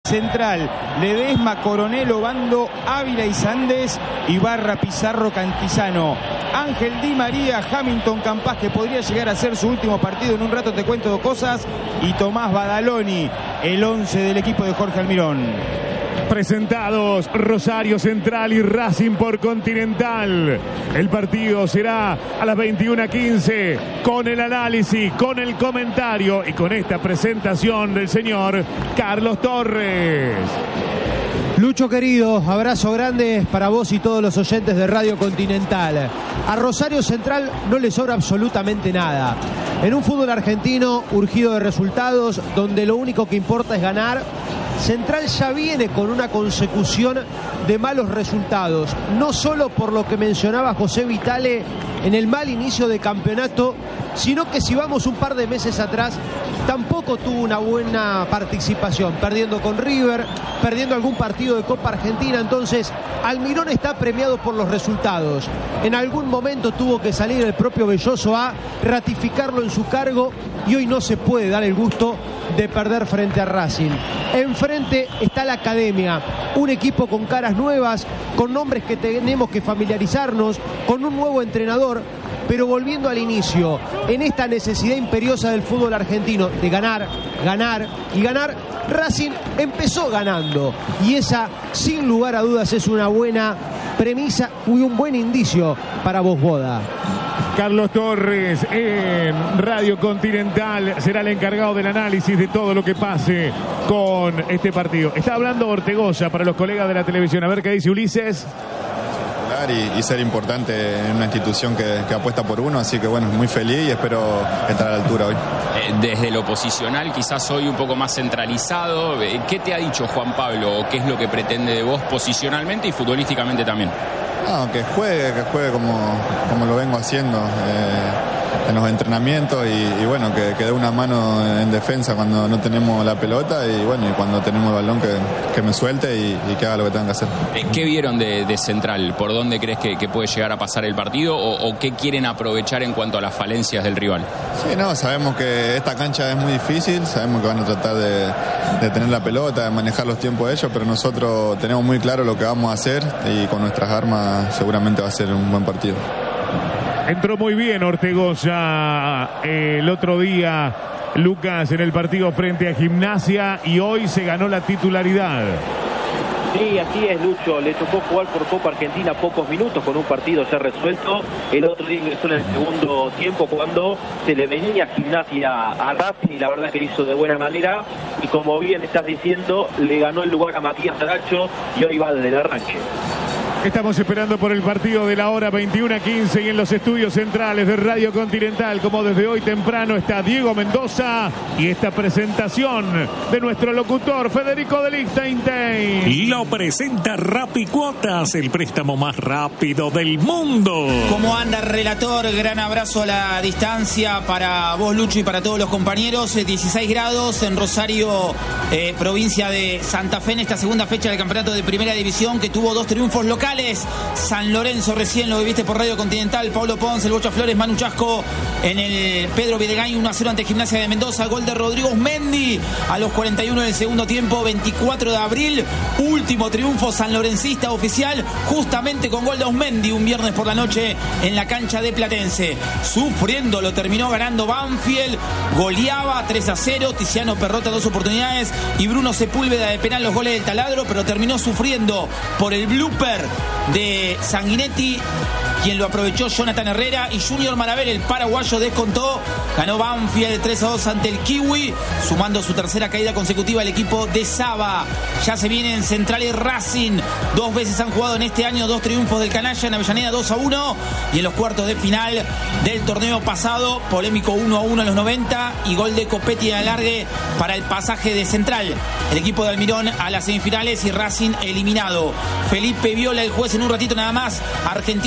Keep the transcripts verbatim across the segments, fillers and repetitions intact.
Central, Ledesma, Coronel, Obando, Ávila y Sandés, Ibarra, Pizarro, Cantizano, Ángel Di María, Hamilton Campas, que podría llegar a ser su último partido, en un rato te cuento dos cosas, y Tomás Badaloni, el once del equipo de Jorge Almirón. Presentados Rosario Central y Racing por Continental. El partido será a las veintiuna quince con el análisis, con el comentario y con esta presentación del señor Carlos Torres. Lucho querido, abrazo grande para vos y todos los oyentes de Radio Continental. A Rosario Central no le sobra absolutamente nada. En un fútbol argentino urgido de resultados, donde lo único que importa es ganar, Central ya viene con una consecución de malos resultados, no solo por lo que mencionaba José Vitale en el mal inicio de campeonato, sino que si vamos un par de meses atrás, tampoco tuvo una buena participación, perdiendo con River, perdiendo algún partido de Copa Argentina. Entonces, Almirón está premiado por los resultados. En algún momento tuvo que salir el propio Belloso a ratificarlo en su cargo y hoy no se puede dar el gusto de perder frente a Racing. Enfrente está la Academia, un equipo con caras nuevas, con nombres que tenemos que familiarizarnos, con un nuevo entrenador. Pero volviendo al inicio, en esta necesidad imperiosa del fútbol argentino de ganar, ganar y ganar, Racing empezó ganando. Y esa, sin lugar a dudas, es una buena premisa y un buen indicio para vos, Boda. Carlos Torres en Radio Continental será el encargado del análisis de todo lo que pase con este partido. Está hablando Ortegoza para los colegas de la televisión. A ver qué dice Ulises. Y, y ser importante en una institución que, que apuesta por uno, así que bueno, muy feliz y espero estar a la altura hoy. Desde lo posicional, quizás hoy un poco más centralizado, ¿qué te ha dicho Juan Pablo o qué es lo que pretende de vos posicionalmente y futbolísticamente también? No, que juegue, que juegue como, como lo vengo haciendo eh, en los entrenamientos y, y bueno, que, que dé una mano en defensa cuando no tenemos la pelota y bueno, y cuando tenemos el balón que, que me suelte y, y que haga lo que tenga que hacer. ¿Qué vieron de, de Central? ¿Por dónde crees que, que puede llegar a pasar el partido o, o qué quieren aprovechar en cuanto a las falencias del rival? Sí, no, sabemos que esta cancha es muy difícil, sabemos que van a tratar de, de tener la pelota, de manejar los tiempos de ellos, pero nosotros tenemos muy claro lo que vamos a hacer y con nuestras armas seguramente va a ser un buen partido. Entró muy bien Ortegoza el otro día, Lucas, en el partido frente a Gimnasia y hoy se ganó la titularidad. Sí, así es, Lucho. Le tocó jugar por Copa Argentina pocos minutos con un partido ya resuelto. El otro día ingresó en el segundo tiempo cuando se le venía Gimnasia a Racing y la verdad que lo hizo de buena manera. Y como bien estás diciendo, le ganó el lugar a Matías Aracho y hoy va desde el arranque. Estamos esperando por el partido de la hora veintiuna quince y en los estudios centrales de Radio Continental, como desde hoy temprano, está Diego Mendoza y esta presentación de nuestro locutor Federico de Lichtenstein. Lo presenta Rapicuotas, el préstamo más rápido del mundo. ¿Cómo anda, relator? Gran abrazo a la distancia para vos, Lucho, y para todos los compañeros. dieciséis grados en Rosario, eh, provincia de Santa Fe, en esta segunda fecha del campeonato de Primera División, que tuvo dos triunfos locales. San Lorenzo, recién lo viviste por Radio Continental, Pablo Ponce, el Bocha Flores, Manu Chasco en el Pedro Videgain, uno a cero ante Gimnasia de Mendoza, gol de Rodrigo Mendy a los cuarenta y uno del segundo tiempo, veinticuatro de abril, último triunfo sanlorencista oficial, justamente con gol de Osmendi un viernes por la noche en la cancha de Platense. Sufriendo, lo terminó ganando Banfield, goleaba tres a cero, Tiziano Perrota dos oportunidades y Bruno Sepúlveda de penal los goles del taladro, pero terminó sufriendo por el blooper de Sanguinetti, quien lo aprovechó Jonathan Herrera, y Junior Maravel, el paraguayo, descontó. Ganó Banfield tres a dos ante el Kiwi, sumando su tercera caída consecutiva al equipo de Saba. Ya se vienen Central y Racing. Dos veces han jugado en este año, dos triunfos del canalla en Avellaneda, dos a uno. Y en los cuartos de final del torneo pasado, polémico uno a uno en los noventa y gol de Copetti en alargue para el pasaje de Central. El equipo de Almirón a las semifinales y Racing eliminado. Felipe Viola, el juez, en un ratito nada más. Argentinos Estudiantes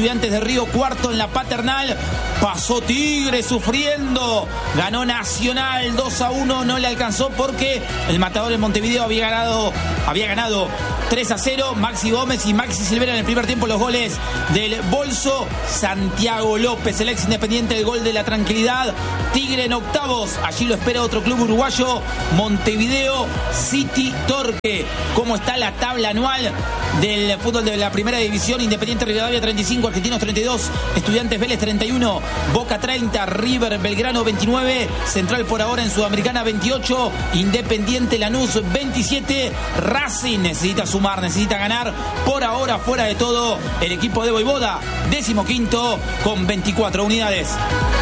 Estudiantes de Río, cuarto en la Paternal. Pasó Tigre sufriendo. Ganó Nacional dos a uno. No le alcanzó porque el Matador en Montevideo había ganado, había ganado tres a cero. Maxi Gómez y Maxi Silvera en el primer tiempo, los goles del Bolso. Santiago López, el ex Independiente, el gol de la tranquilidad. Tigre en octavos. Allí lo espera otro club uruguayo. Montevideo City Torque. ¿Cómo está la tabla anual del fútbol de la primera división? Independiente Rivadavia treinta y cinco, Argentinos treinta y dos, Estudiantes Vélez treinta y uno, Boca treinta, River Belgrano veintinueve, Central por ahora en Sudamericana veintiocho, Independiente Lanús veintisiete, Racing necesita sumar, necesita ganar. Por ahora, fuera de todo, el equipo de Voivoda, decimoquinto con veinticuatro unidades.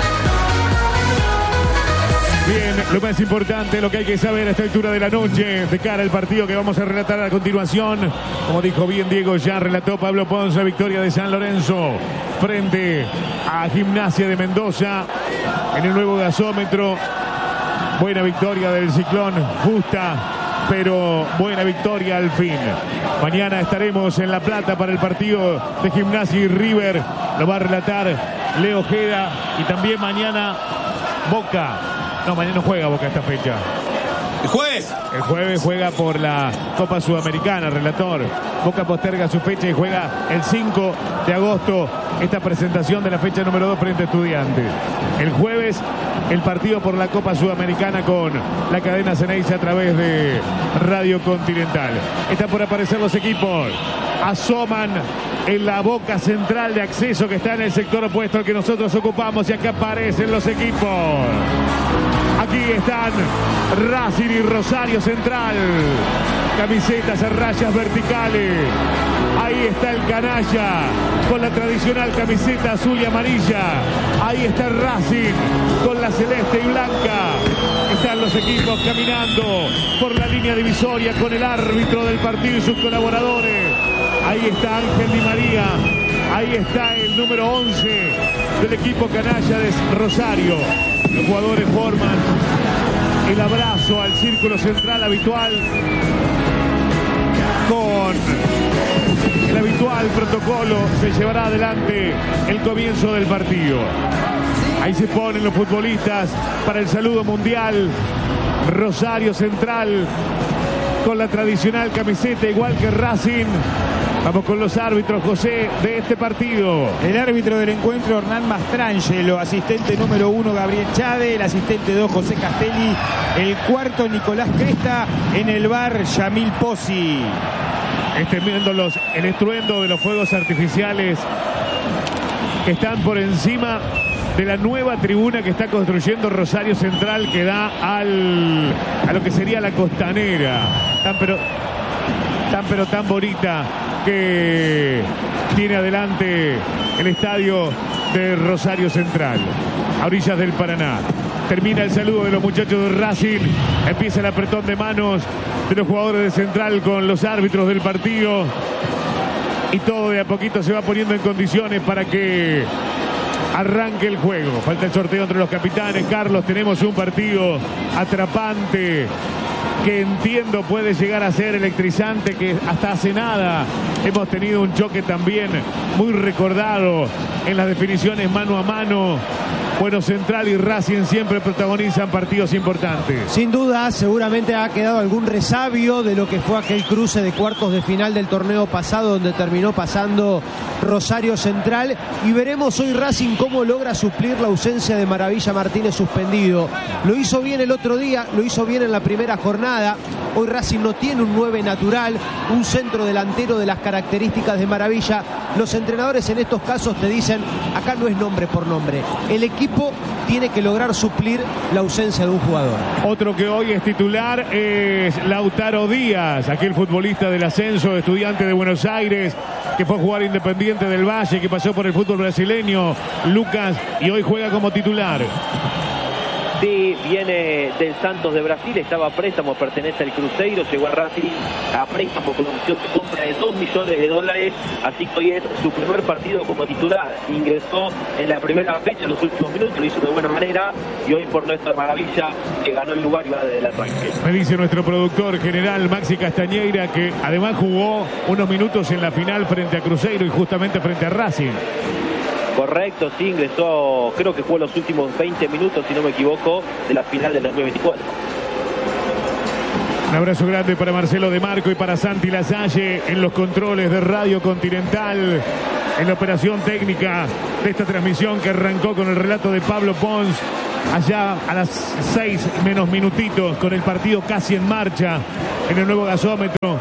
Bien, lo más importante, lo que hay que saber a esta altura de la noche, de cara al partido que vamos a relatar a continuación. Como dijo bien Diego, ya relató Pablo Ponce, victoria de San Lorenzo frente a Gimnasia de Mendoza en el nuevo gasómetro. Buena victoria del Ciclón, justa, pero buena victoria al fin. Mañana estaremos en La Plata para el partido de Gimnasia y River. Lo va a relatar Leo Ojeda. Y también mañana Boca. No, mañana no juega Boca esta fecha. ¿El jueves? El jueves juega por la Copa Sudamericana, relator. Boca posterga su fecha y juega el cinco de agosto esta presentación de la fecha número dos frente a Estudiantes. El jueves el partido por la Copa Sudamericana con la cadena Ceneice a través de Radio Continental. Están por aparecer los equipos. Asoman en la boca central de acceso que está en el sector opuesto al que nosotros ocupamos, y acá aparecen los equipos. Aquí están Racing y Rosario Central, camisetas a rayas verticales. Ahí está el Canalla con la tradicional camiseta azul y amarilla. Ahí está Racing con la celeste y blanca. Están los equipos caminando por la línea divisoria con el árbitro del partido y sus colaboradores. Ahí está Ángel Di María. Ahí está el número once del equipo Canalla de Rosario. Los jugadores forman el abrazo al círculo central habitual con el habitual protocolo. Se llevará adelante el comienzo del partido. Ahí se ponen los futbolistas para el saludo mundial. Rosario Central con la tradicional camiseta, igual que Racing. Vamos con los árbitros, José, de este partido. El árbitro del encuentro, Hernán Mastrangelo. Asistente número uno, Gabriel Chade. El asistente dos, José Castelli. El cuarto, Nicolás Cresta. En el bar, Yamil Pozzi. Estén viendo los, el estruendo de los fuegos artificiales que están por encima de la nueva tribuna que está construyendo Rosario Central, que da al, a lo que sería la Costanera. Tan pero, tan pero tan bonita que tiene adelante el estadio de Rosario Central, a orillas del Paraná. Termina el saludo de los muchachos de Racing. Empieza el apretón de manos de los jugadores de Central con los árbitros del partido. Y todo de a poquito se va poniendo en condiciones para que arranque el juego. Falta el sorteo entre los capitanes. Carlos, tenemos un partido atrapante que entiendo puede llegar a ser electrizante, que hasta hace nada hemos tenido un choque también muy recordado en las definiciones mano a mano. Bueno, Central y Racing siempre protagonizan partidos importantes. Sin duda, seguramente ha quedado algún resabio de lo que fue aquel cruce de cuartos de final del torneo pasado, donde terminó pasando Rosario Central. Y veremos hoy Racing cómo logra suplir la ausencia de Maravilla Martínez suspendido. Lo hizo bien el otro día, lo hizo bien en la primera jornada. Hoy Racing no tiene un nueve natural, un centro delantero de las características de Maravilla. Los entrenadores en estos casos te dicen, acá no es nombre por nombre. El equipo tiene que lograr suplir la ausencia de un jugador. Otro que hoy es titular es Lautaro Díaz, aquel futbolista del ascenso, estudiante de Buenos Aires, que fue a jugar Independiente del Valle, que pasó por el fútbol brasileño, Lucas, y hoy juega como titular. Sí, viene del Santos de Brasil, estaba a préstamo, pertenece al Cruzeiro, llegó a Racing a préstamo con opción de compra de dos millones de dólares, así que hoy es su primer partido como titular. Ingresó en la primera fecha, en los últimos minutos, lo hizo de buena manera y hoy por nuestra maravilla que ganó el lugar y va desde el arranque. Me dice nuestro productor general Maxi Castañeira que además jugó unos minutos en la final frente a Cruzeiro y justamente frente a Racing. Correcto, sí, ingresó, creo que jugó los últimos veinte minutos, si no me equivoco, de la final del dos mil veinticuatro. Un abrazo grande para Marcelo De Marco y para Santi Lasalle en los controles de Radio Continental, en la operación técnica de esta transmisión que arrancó con el relato de Pablo Pons, allá a las seis menos minutitos, con el partido casi en marcha en el nuevo gasómetro.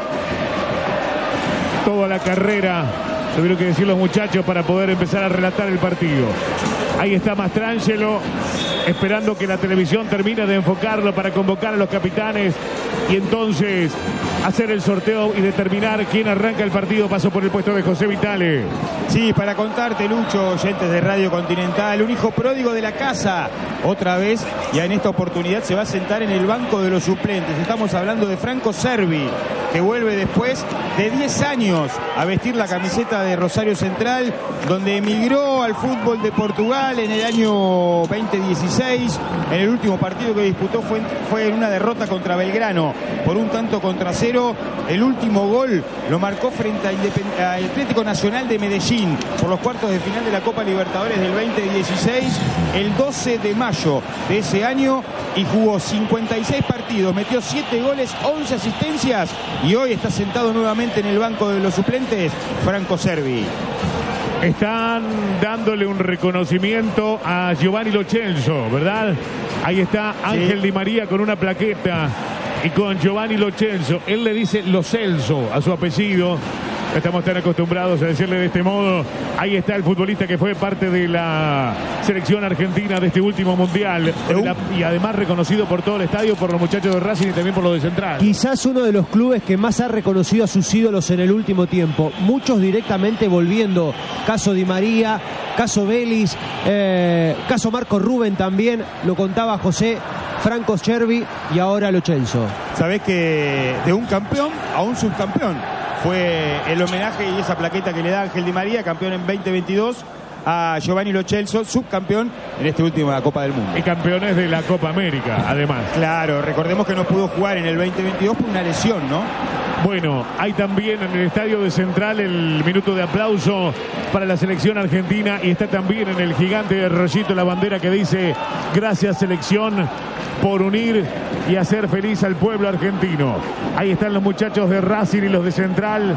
Toda la carrera, tuvieron que decir los muchachos para poder empezar a relatar el partido. Ahí está Mastrangelo, esperando que la televisión termine de enfocarlo para convocar a los capitanes y entonces hacer el sorteo y determinar quién arranca el partido. Paso por el puesto de José Vitale. Sí, para contarte, Lucho, oyentes de Radio Continental, un hijo pródigo de la casa, otra vez, y en esta oportunidad se va a sentar en el banco de los suplentes. Estamos hablando de Franco Cervi, que vuelve después de diez años a vestir la camiseta de Rosario Central, donde emigró al fútbol de Portugal en el año veinte dieciséis. En el último partido que disputó fue, fue en una derrota contra Belgrano por un tanto contra cero. El último gol lo marcó frente a, Independ- a Atlético Nacional de Medellín por los cuartos de final de la Copa Libertadores del veinte dieciséis, el doce de mayo de ese año, y jugó cincuenta y seis partidos, metió siete goles, once asistencias, y hoy está sentado nuevamente en el banco de los suplentes Franco Cervi. Están dándole un reconocimiento a Giovanni Lo Celso, ¿verdad? Ahí está Ángel sí. Di María con una plaqueta y con Giovanni Lo Celso. Él le dice Lo Celso a su apellido. Estamos tan acostumbrados a decirle de este modo. Ahí está el futbolista que fue parte de la selección argentina de este último mundial, la, y además reconocido por todo el estadio, por los muchachos de Racing y también por los de Central. Quizás uno de los clubes que más ha reconocido a sus ídolos en el último tiempo, muchos directamente volviendo, caso Di María, caso Vélez, eh, caso Marco Rubén también, lo contaba José, Franco Cervi y ahora Lo Celso. Sabés que de un campeón a un subcampeón fue el homenaje y esa plaqueta que le da Ángel Di María, campeón en veinte veintidós, a Giovanni Lo Celso, subcampeón en este último de la Copa del Mundo. Y campeones de la Copa América, además. Claro, recordemos que no pudo jugar en el veinte veintidós por una lesión, ¿no? Bueno, hay también en el estadio de Central el minuto de aplauso para la selección argentina, y está también en el gigante de rollito la bandera que dice: gracias selección por unir y hacer feliz al pueblo argentino. Ahí están los muchachos de Racing y los de Central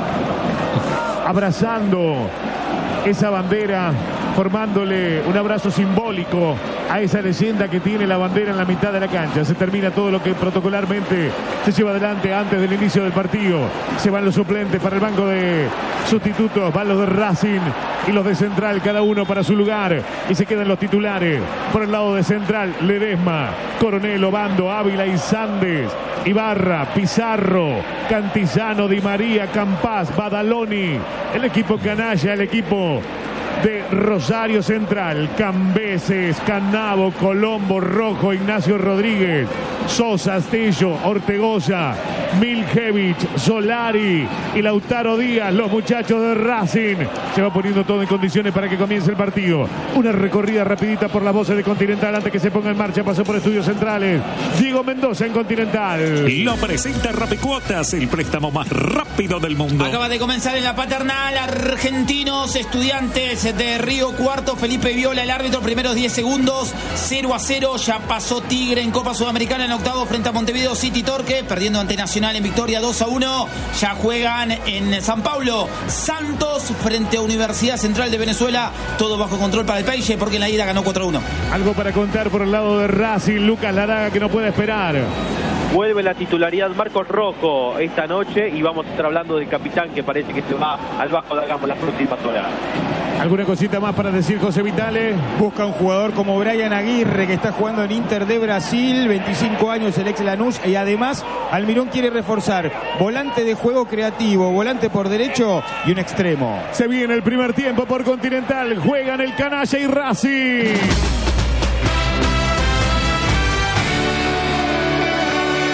abrazando esa bandera, formándole un abrazo simbólico a esa leyenda que tiene la bandera en la mitad de la cancha. Se termina todo lo que protocolarmente se lleva adelante antes del inicio del partido. Se van los suplentes para el banco de sustitutos, van los de Racing y los de Central, cada uno para su lugar, y se quedan los titulares. Por el lado de Central, Ledesma, Coronel, Obando, Ávila y Sandes, Ibarra, Pizarro, Cantizano, Di María, Campás, Badaloni, el equipo canalla, el equipo de Rosario Central: Cambeses, Canavo, Colombo, Rojo, Ignacio Rodríguez, Sosa, Astello, Ortegoza, Miljevich, Solari y Lautaro Díaz. Los muchachos de Racing se va poniendo todo en condiciones para que comience el partido. Una recorrida rapidita por las voces de Continental antes que se ponga en marcha. Pasó por Estudios Centrales Diego Mendoza en Continental. Lo presenta Rapicuotas, el préstamo más rápido del mundo. Acaba de comenzar en la paternal. Argentinos, Estudiantes de Río Cuarto. Felipe Viola, el árbitro. Primeros diez segundos, cero a cero. Ya pasó Tigre en Copa Sudamericana en octavo frente a Montevideo City Torque, perdiendo ante Nacional en victoria dos a uno. Ya juegan en San Pablo Santos frente a Universidad Central de Venezuela. Todo bajo control para el Peixe, porque en la ida ganó cuatro a uno. Algo para contar por el lado de Racing. Lucas Laraga, que no puede esperar. Vuelve la titularidad Marcos Rojo esta noche, y vamos a estar hablando del capitán, que parece que se va al Vasco da Gama las próximas horas. ¿Alguna cosita más para decir, José Vitale? Busca un jugador como Brian Aguirre, que está jugando en Inter de Brasil, veinticinco años, el ex Lanús, y además Almirón quiere reforzar volante de juego creativo, volante por derecho y un extremo. Se viene el primer tiempo por Continental, juegan el Canalla y Racing.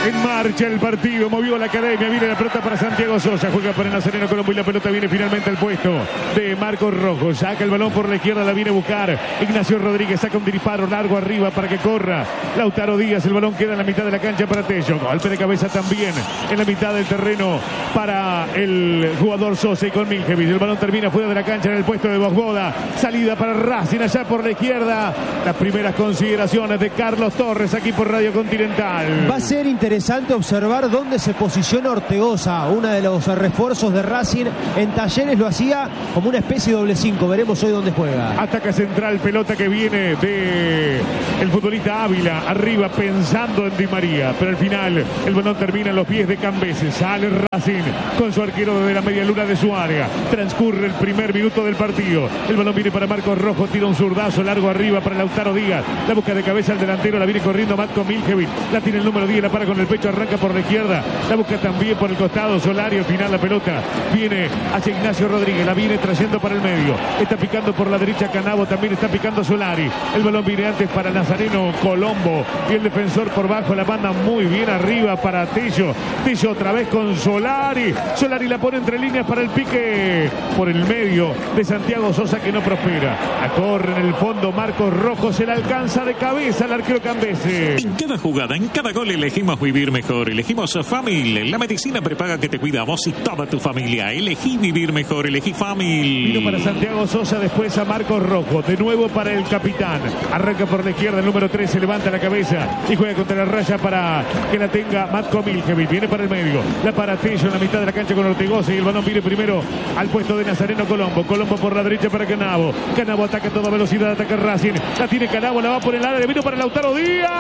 En marcha el partido, movió la academia, viene la pelota para Santiago Sosa, juega para Nazareno Colombo y la pelota viene finalmente al puesto de Marcos Rojo. Saca el balón por la izquierda, la viene a buscar Ignacio Rodríguez, saca un disparo largo arriba para que corra Lautaro Díaz. El balón queda en la mitad de la cancha para Tello. Golpe de cabeza también en la mitad del terreno para el jugador Sosa y con Miljevic. El balón termina fuera de la cancha en el puesto de Bosboda. Salida para Racing allá por la izquierda. Las primeras consideraciones de Carlos Torres aquí por Radio Continental. Va a ser interesante observar dónde se posiciona Ortegoza, uno de los refuerzos de Racing. En Talleres lo hacía como una especie de doble cinco. Veremos hoy dónde juega. Ataca central, pelota que viene de el futbolista Ávila, arriba pensando en Di María, pero al final el balón termina en los pies de Cambeses. Sale Racing con su arquero desde la media luna de su área. Transcurre el primer minuto del partido. El balón viene para Marcos Rojo, tira un zurdazo largo arriba para Lautaro Díaz. La busca de cabeza al delantero, la viene corriendo Matko Miljevic. La tiene el número diez, la para con el pecho, arranca por la izquierda. La busca también por el costado Solari. Al final la pelota viene hacia Ignacio Rodríguez, la viene trayendo para el medio. Está picando por la derecha Canavo, también está picando Solari. El balón viene antes para Nazareno Colombo y el defensor por bajo la banda muy bien arriba para Tello. Tello otra vez con Solari. Solari la pone entre líneas para el pique por el medio de Santiago Sosa, que no prospera. A corre en el fondo Marcos Rojo, se la alcanza de cabeza al arquero Cambese. En cada jugada, en cada gol elegimos vivir mejor. Elegimos a Famil, la medicina prepaga que te cuida a vos y toda tu familia. Elegí vivir mejor, elegí Famil. Vino para Santiago Sosa, después a Marcos Rojo, de nuevo para el capitán. Arranca por la izquierda el número tres, se levanta la cabeza y juega contra la raya para que la tenga Matko Miljevic. Viene para el medio, la para Tello en la mitad de la cancha con Ortegoza y el balón viene primero al puesto de Nazareno Colombo. Colombo por la derecha para Canavo. Canavo ataca a toda velocidad, ataca Racing. La tiene Canavo, la va por el área, vino para Lautaro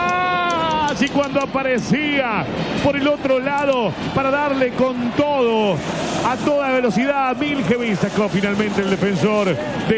Díaz. Y cuando aparecía por el otro lado para darle con todo a toda velocidad, Miljevic sacó finalmente el defensor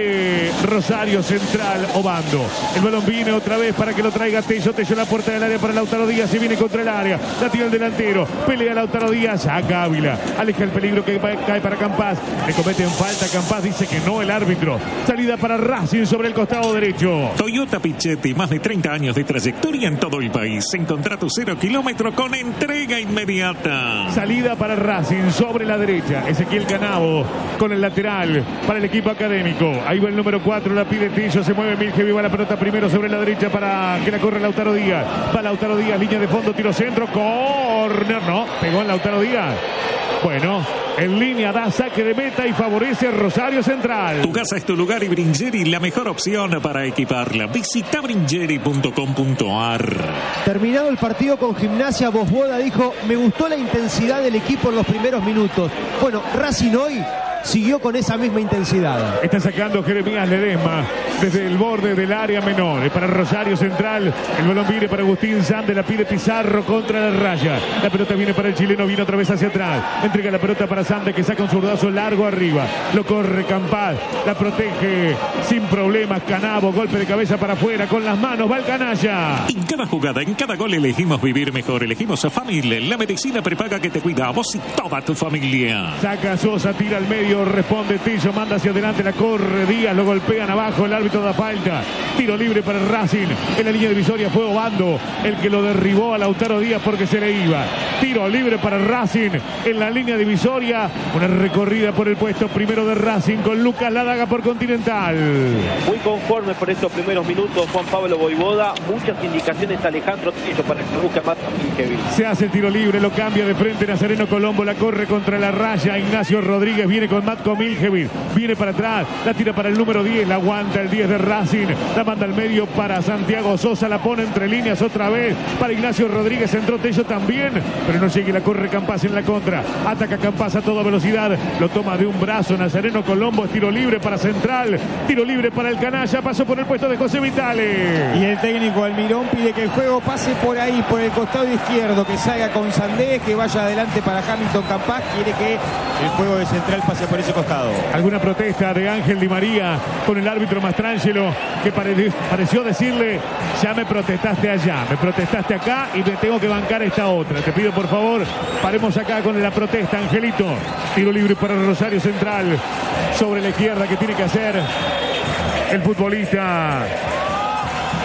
de Rosario Central, Obando. El balón viene otra vez para que lo traiga Tello. Tello en la puerta del área para Lautaro Díaz. Se viene contra el área. La tira el delantero. Pelea Lautaro Díaz. Saca Ávila. Aleja el peligro que cae para Campás. Le cometen falta. Campás dice que no el árbitro. Salida para Racing sobre el costado derecho. Toyota Pichetti, más de treinta años de trayectoria en todo el país. Encontrá tu cero kilómetro con entrega inmediata. Salida para Racing sobre la derecha. Ezequiel Canavo con el lateral para el equipo académico. Ahí va el número cuatro, la pide Tello, se mueve Miljevic, va la pelota primero sobre la derecha para que la corre Lautaro Díaz. Va Lautaro Díaz, línea de fondo, tiro centro, córner, no, pegó en Lautaro Díaz. Bueno, en línea da saque de meta y favorece a Rosario Central. Tu casa es tu lugar y Bringeri la mejor opción para equiparla. Visita bringeri punto com punto ar. Terminado el partido con Gimnasia, Bosboda dijo: me gustó la intensidad del equipo en los primeros minutos. Bueno, Racing hoy siguió con esa misma intensidad. Está sacando Jeremías Ledesma desde el borde del área menor. Es para Rosario Central. El balón viene para Agustín Sande. La pide Pizarro contra la raya. La pelota viene para el chileno. Viene otra vez hacia atrás. Entrega la pelota para Sande, que saca un zurdazo largo arriba. Lo corre Campás. La protege sin problemas Canavo. Golpe de cabeza para afuera. Con las manos va el canalla. En cada jugada, en cada gol elegimos vivir mejor. Elegimos a Famil, la medicina prepaga que te cuida a vos y toda tu familia. Saca Sosa, tira al medio. Responde Tello, manda hacia adelante, la corre Díaz, lo golpean abajo, el árbitro da falta. Tiro libre para el Racing. En la línea divisoria fue Obando el que lo derribó a Lautaro Díaz porque se le iba. Tiro libre para el Racing en la línea divisoria. Una recorrida por el puesto primero de Racing con Lucas Ladaga por Continental. Muy conforme por estos primeros minutos Juan Pablo Voivoda. Muchas indicaciones a Alejandro Tello para que busque más a Miljevic. Se hace el tiro libre, lo cambia de frente Nazareno Colombo, la corre contra la raya. Ignacio Rodríguez viene con Matko Miljevic, viene para atrás, la tira para el número diez, la aguanta el diez de Racing, la manda al medio para Santiago Sosa, la pone entre líneas otra vez para Ignacio Rodríguez, entró Tello también, pero no sigue, la corre Campás en la contra, ataca Campás a toda velocidad, lo toma de un brazo Nazareno Colombo, es tiro libre para Central, tiro libre para el canalla, pasó por el puesto de José Vitale. Y el técnico Almirón pide que el juego pase por ahí, por el costado izquierdo, que salga con Sandés, que vaya adelante para Hamilton Campás, quiere que el juego de Central pase por ese costado. Alguna protesta de Ángel Di María con el árbitro Mastrangelo, que pare, pareció decirle: ya me protestaste allá, me protestaste acá y me tengo que bancar esta otra. Te pido por favor, paremos acá con la protesta, Angelito. Tiro libre para Rosario Central sobre la izquierda, que tiene que hacer el futbolista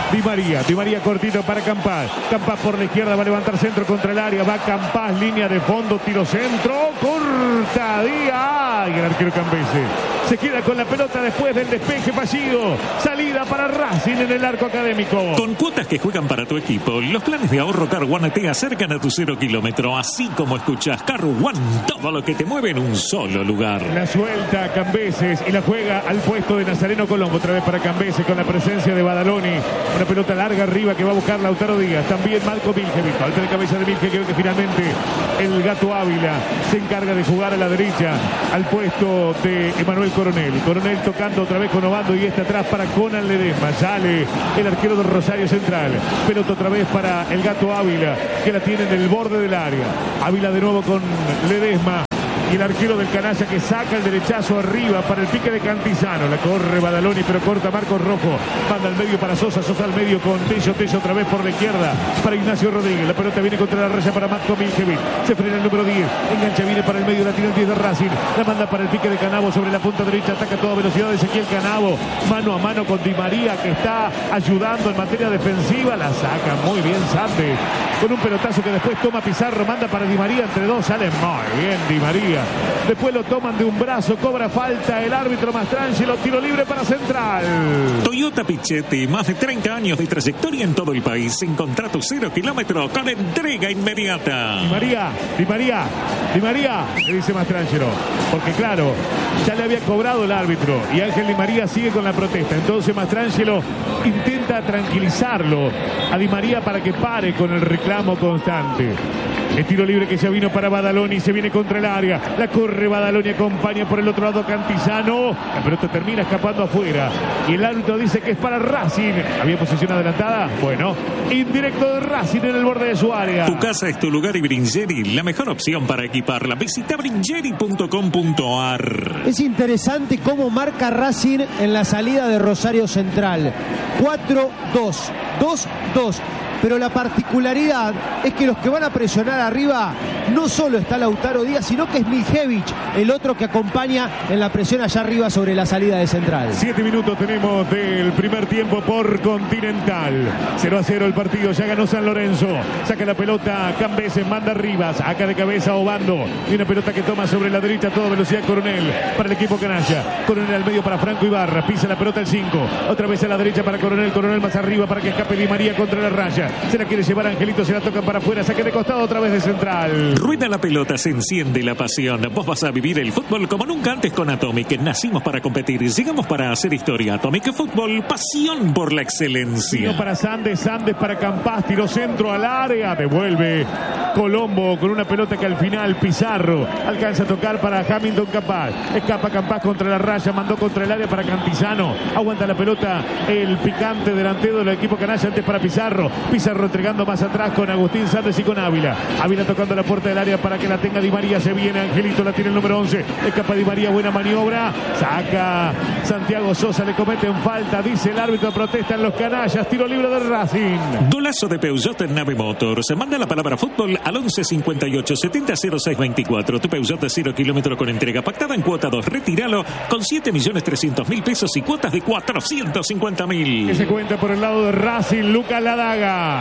Di María, Di María cortito para Campás. Campás por la izquierda va a levantar centro contra el área. Va Campás, línea de fondo, tiro centro. Corta Díaz. Y el arquero Cambese se queda con la pelota después del despeje fallido. Salida para Racing en el arco académico. Con cuotas que juegan para tu equipo, los planes de ahorro Car One te acercan a tu cero kilómetro. Así como escuchas, Car One, todo lo que te mueve en un solo lugar. La suelta Cambeses y la juega al puesto de Nazareno Colombo. Otra vez para Cambeses con la presencia de Badaloni. Una pelota larga arriba que va a buscar Lautaro Díaz. También Marco Miljevic. Falta de cabeza de Miljevic. Creo que finalmente el Gato Ávila se encarga de jugar a la derecha al puesto de Emanuel Coronel. Coronel tocando otra vez con Obando y está atrás para Conan Ledesma. Sale el arquero del Rosario Central. Pelota otra vez para el Gato Ávila que la tiene en el borde del área. Ávila de nuevo con Ledesma. Y el arquero del Canalla que saca el derechazo arriba para el pique de Cantizano. La corre Badaloni, pero corta Marcos Rojo. Manda al medio para Sosa. Sosa al medio con Tello. Tello otra vez por la izquierda para Ignacio Rodríguez. La pelota viene contra la raya para Marco Miljevic. Se frena el número diez. Engancha, viene para el medio. La tira el diez de Racing. La manda para el pique de Canavo sobre la punta derecha. Ataca a toda velocidad de Ezequiel Canavo. Mano a mano con Di María que está ayudando en materia defensiva. La saca muy bien Sandes. Con un pelotazo que después toma Pizarro. Manda para Di María. Entre dos sale muy bien Di María. Después lo toman de un brazo, cobra falta el árbitro Mastrangelo, tiro libre para Central. Toyota Pichetti, más de treinta años de trayectoria en todo el país. Encontrá tu cero kilómetro con entrega inmediata. Di María, Di María, Di María, le dice Mastrangelo. Porque claro, ya le había cobrado el árbitro y Ángel Di María sigue con la protesta. Entonces Mastrangelo intenta tranquilizarlo a Di María para que pare con el reclamo constante. El tiro libre que ya vino para Badaloni, se viene contra el área, la corre Badaloni, acompaña por el otro lado Cantizano, la pelota termina escapando afuera y el árbitro dice que es para Racing. ¿Había posición adelantada? Bueno, indirecto de Racing en el borde de su área. Tu casa es tu lugar y Bringeri, la mejor opción para equiparla. Visita bringeri punto com punto ar. Es interesante cómo marca Racing en la salida de Rosario Central. cuatro dos, dos dos. Pero la particularidad es que los que van a presionar arriba no solo está Lautaro Díaz, sino que es Miljevic, el otro que acompaña en la presión allá arriba sobre la salida de Central. Siete minutos tenemos del primer tiempo por Continental. cero a cero el partido, ya ganó San Lorenzo. Saca la pelota Cambeses, manda arriba, saca de cabeza Obando. Y una pelota que toma sobre la derecha a toda velocidad Coronel para el equipo canalla. Coronel al medio para Franco Ibarra, pisa la pelota el cinco. Otra vez a la derecha para Coronel, Coronel más arriba para que escape Di María contra la raya. Se la quiere llevar Angelito, se la tocan para afuera, saque de costado otra vez de Central. Rueda la pelota, se enciende la pasión. Vos vas a vivir el fútbol como nunca antes con Atomic. Nacimos para competir, llegamos para hacer historia. Atomic Fútbol, pasión por la excelencia. Tiro para Sandes, Sandes para Campás, tiro centro al área, devuelve Colombo con una pelota que al final Pizarro alcanza a tocar para Hamilton Campás. Escapa Campás contra la raya, mandó contra el área para Cantizano. Aguanta la pelota el picante delantero del equipo canalla, antes para Pizarro. Pizarro entregando más atrás con Agustín Sandes y con Ávila. Ávila tocando la puerta del área para que la tenga Di María. Se viene Angelito, la tiene el número once. Escapa Di María, buena maniobra. Saca Santiago Sosa, le cometen falta. Dice el árbitro, protestan los canallas. Tiro libre del Racing. Golazo de Peugeot en Nave Motors. Manda la palabra fútbol al once cincuenta y ocho setenta cero seis veinticuatro. Tu Peugeot de cero kilómetro con entrega pactada en cuota dos. Retíralo con siete millones trescientos mil pesos y cuotas de cuatrocientos cincuenta mil. Que se cuenta por el lado de Racing, Lucas Ladaga.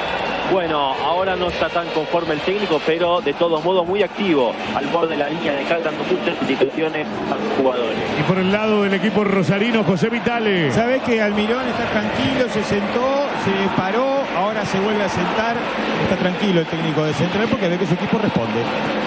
Bueno, ahora no está tan conforme el técnico, pero de todos modos muy activo al borde de la línea de cal, dando muchas indicaciones a los jugadores. Y por el lado del equipo rosarino, José Vitale. Sabés que Almirón está tranquilo, se sentó, se paró, ahora se vuelve a sentar. Está tranquilo el técnico de Central porque ve que su equipo responde.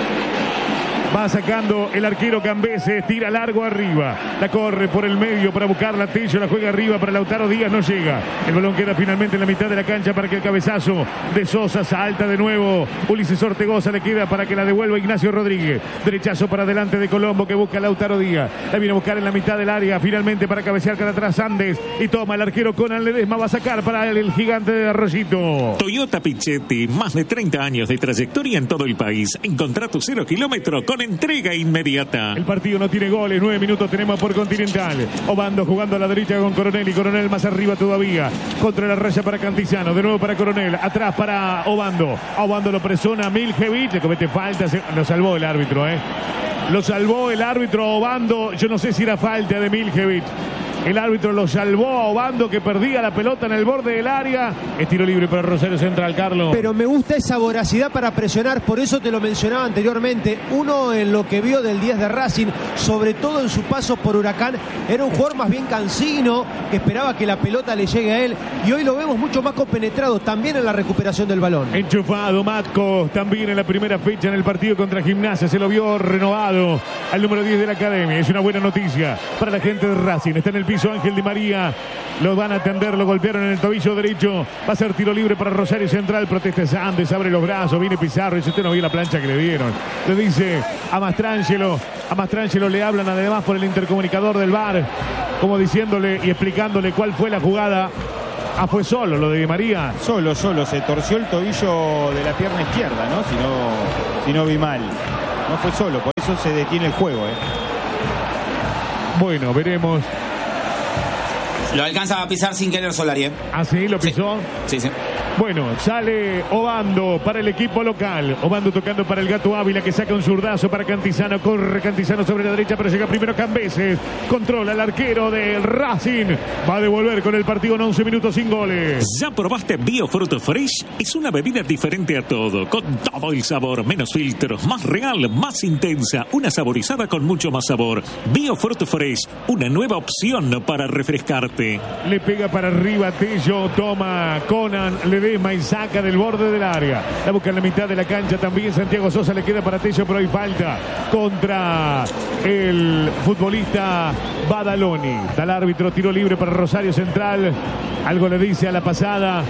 Va sacando el arquero Cambeses, tira largo arriba, la corre por el medio para buscar la Tello, la juega arriba para Lautaro Díaz, no llega. El balón queda finalmente en la mitad de la cancha para que el cabezazo de Sosa salta de nuevo. Ulises Ortegoza le queda para que la devuelva Ignacio Rodríguez. Derechazo para adelante de Colombo que busca a Lautaro Díaz. La viene a buscar en la mitad del área, finalmente para cabecear para atrás Sandes. Y toma el arquero Conan Ledesma, va a sacar para el, el gigante de Arroyito. Toyota Pichetti, más de treinta años de trayectoria en todo el país. Encontrá tu cero kilómetro con entrega inmediata. El partido no tiene goles, nueve minutos tenemos por Continental. Obando jugando a la derecha con Coronel y Coronel más arriba todavía. Contra la raya para Cantizano, de nuevo para Coronel, atrás para Obando. Obando lo presiona Miljevic, le comete falta, se... lo salvó el árbitro, ¿eh? Lo salvó el árbitro Obando, yo no sé si era falta de Miljevic. El árbitro lo salvó a Obando, que perdía la pelota en el borde del área. Es tiro libre para Rosario Central, Carlos. Pero me gusta esa voracidad para presionar, por eso te lo mencionaba anteriormente. Uno, en lo que vio del diez de Racing, sobre todo en su paso por Huracán, era un jugador más bien cansino, que esperaba que la pelota le llegue a él, y hoy lo vemos mucho más compenetrado también en la recuperación del balón. Enchufado Matco también en la primera fecha en el partido contra Gimnasia, se lo vio renovado al número diez de la academia. Es una buena noticia para la gente de Racing. Está en el piso Ángel Di María, lo van a atender, lo golpearon en el tobillo derecho, va a ser tiro libre para Rosario Central. Protesta Sandes, abre los brazos, viene Pizarro, dice: usted no vio la plancha que le dieron. Le dice a Mastrangelo, a Mastrangelo le hablan además por el intercomunicador del V A R, como diciéndole y explicándole cuál fue la jugada. Ah, fue solo lo de Di María. Solo, solo, se torció el tobillo de la pierna izquierda, ¿no? Si no, si no vi mal. No fue solo, por eso se detiene el juego, ¿eh? Bueno, veremos. Lo alcanza a pisar sin querer Solari, ¿eh? ¿Ah, sí? ¿Lo pisó? Sí, sí. sí. Bueno, sale Obando para el equipo local. Obando tocando para el Gato Ávila, que saca un zurdazo para Cantizano. Corre Cantizano sobre la derecha, pero llega primero Cambeses. Controla el arquero del Racing. Va a devolver con el partido en once minutos sin goles. ¿Ya probaste Biofruit Fresh? Es una bebida diferente a todo, con todo el sabor, menos filtros, más real, más intensa. Una saborizada con mucho más sabor. Biofruit Fresh, una nueva opción para refrescarte. Le pega para arriba Tello, toma Conan, le Ledesma y saca del borde del área. La busca en la mitad de la cancha también. Santiago Sosa, le queda para Tello, pero hay falta contra el futbolista Badaloni. Da el árbitro, tiro libre para Rosario Central. Algo le dice a la pasada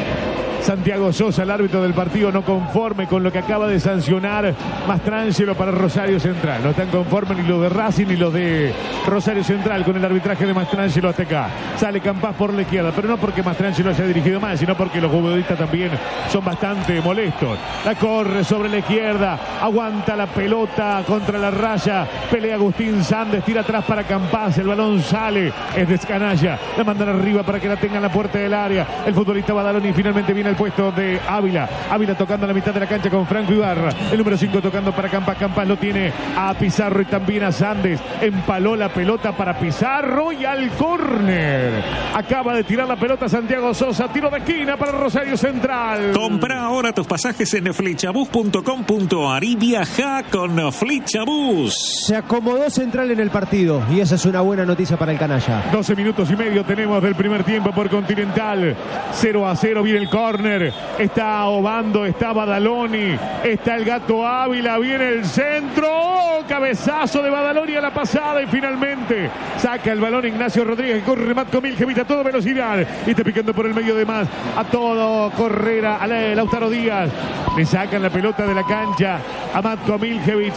Santiago Sosa, el árbitro del partido, no conforme con lo que acaba de sancionar Mastrangelo para Rosario Central. No están conformes ni los de Racing ni los de Rosario Central con el arbitraje de Mastrangelo hasta acá. Sale Campas por la izquierda, pero no porque Mastrangelo haya dirigido mal, sino porque los futbolistas también son bastante molestos. La corre sobre la izquierda, aguanta la pelota contra la raya, pelea Agustín Sandes, tira atrás para Campas, el balón sale, es de Escanalla, la mandan arriba para que la tenga en la puerta del área. El futbolista Badaloni finalmente viene al puesto de Ávila. Ávila tocando a la mitad de la cancha con Franco Ibarra. El número cinco tocando para Campas. Campas lo tiene a Pizarro y también a Sandes. Empaló la pelota para Pizarro y al córner. Acaba de tirar la pelota Santiago Sosa. Tiro de esquina para Rosario Central. Compra ahora tus pasajes en flechabus punto com punto ar y viaja con Flechabus. Se acomodó Central en el partido y esa es una buena noticia para el canalla. doce minutos y medio tenemos del primer tiempo por Continental. cero a cero viene el córner. Está Obando, está Badaloni, está el Gato Ávila, viene el centro, ¡oh! Cabezazo de Badaloni a la pasada y finalmente saca el balón Ignacio Rodríguez, corre Matko Miljevic a toda velocidad y está picando por el medio de más, a todo Correra, a Lautaro Díaz, le sacan la pelota de la cancha a Matko Miljevic.